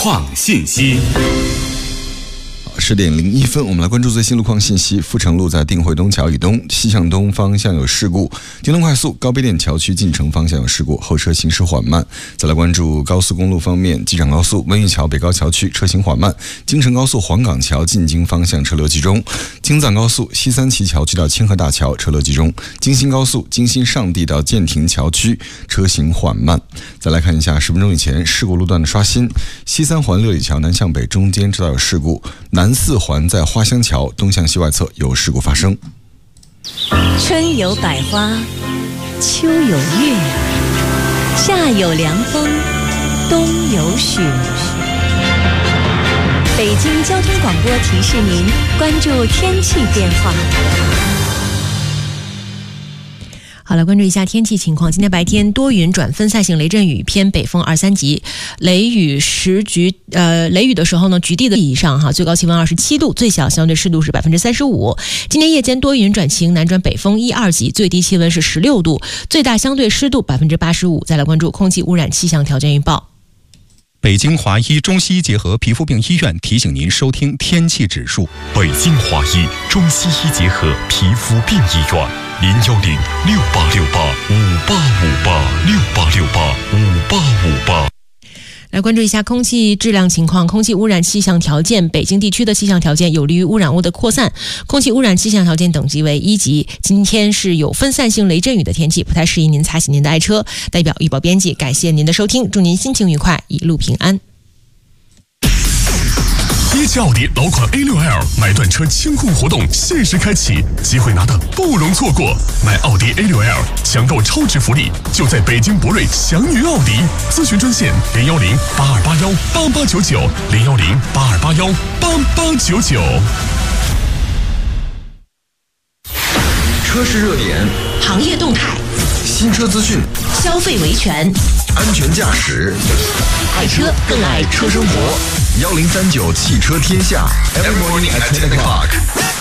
况信息。 10点01分，我们来关注最新路况信息。阜成路在定慧东桥以东西向东方向有事故，京东快速高碑店桥区进城方向有事故，后车行驶缓慢。再来关注高速公路方面，机场高速温榆桥北高桥区车行缓慢，京承高速黄岗桥进京方向车流集中，京藏高速西三旗桥区到清河大桥车流集中，京新高速京新上地到建亭桥区车行缓慢。再来看一下10分钟以前事故路段的刷新，西三环六里桥南向北中间知道有事故，南四环在花乡桥东向西外侧有事故发生。 春有百花，秋有月，夏有凉风，冬有雪。北京交通广播提示您关注天气变化。好了，关注一下天气情况。今天白天多云转分散性雷阵雨，偏北风2、3级，雷雨的时候呢，局地的以上最高气温27度，最小相对湿度是35%。今天夜间多云转晴，南转北风1、2级，最低气温是16度，最大相对湿度85%。再来关注空气污染气象条件预报。 北京华医中西医结合皮肤病医院提醒您收听天气指数。 北京华医中西医结合皮肤病医院，010-6868-5858，6868-5858。 来关注一下空气质量情况。空气污染气象条件，北京地区的气象条件有利于污染物的扩散，空气污染气象条件等级为1级。今天是有分散性雷阵雨的天气，不太适宜您擦洗您的爱车。代表预报编辑感谢您的收听，祝您心情愉快，一路平安。 一汽奥迪老款 A6L 买断车清库活动限时开启，机会拿的不容错过。买奥迪 A6L 抢购超值福利，就在北京博瑞祥云奥迪。咨询专线010-8281-8899，010-8281-8899。 车市热点， 行业动态， 新车资讯， 消费维权， 安全驾驶， 爱车更爱车生活。 1039汽车天下 ，Every morning at 10 o'clock。